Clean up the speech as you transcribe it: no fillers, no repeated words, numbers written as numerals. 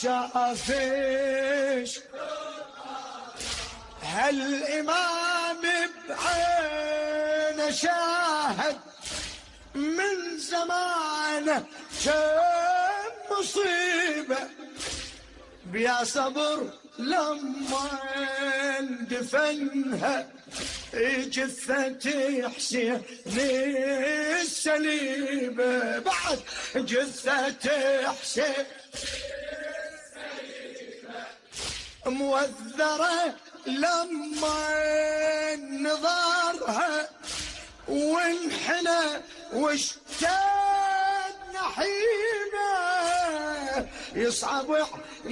شافش هالإمام بعينه شاهد من زمانه كان مصيبة بيا صبر لما اندفنها جثة حسين السليبة بعد جثة حسين موذرة لما نظرها وانحنى واشتد نحيبه يصعب